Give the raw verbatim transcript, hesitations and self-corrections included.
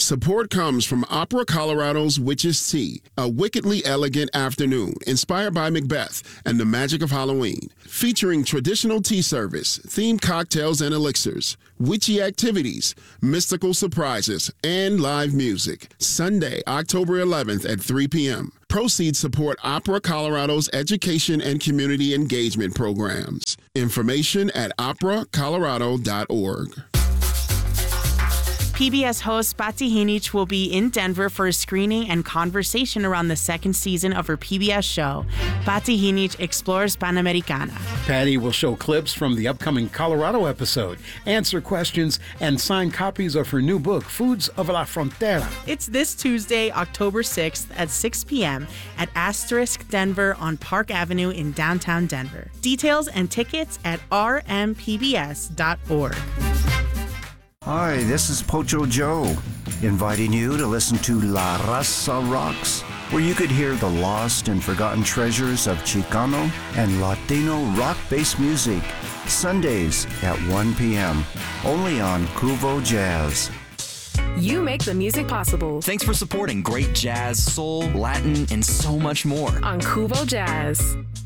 Support comes from Opera Colorado's Witch's Tea, a wickedly elegant afternoon inspired by Macbeth and the magic of Halloween, featuring traditional tea service, themed cocktails and elixirs, witchy activities, mystical surprises, and live music. Sunday, October eleventh at three p.m. Proceeds support Opera Colorado's education and community engagement programs. Information at opera colorado dot org. P B S host Patsy Hinich will be in Denver for a screening and conversation around the second season of her P B S show, Patsy Hinich Explores Panamericana. Patty will show clips from the upcoming Colorado episode, answer questions, and sign copies of her new book, Foods of la Frontera. It's this Tuesday, October sixth at six p.m. at Asterisk Denver on Park Avenue in downtown Denver. Details and tickets at r m p b s dot org. Hi, this is Pocho Joe, inviting you to listen to La Raza Rocks, where you could hear the lost and forgotten treasures of Chicano and Latino rock-based music, Sundays at one p.m., only on Cuvo Jazz. You make the music possible. Thanks for supporting great jazz, soul, Latin, and so much more on Cuvo Jazz.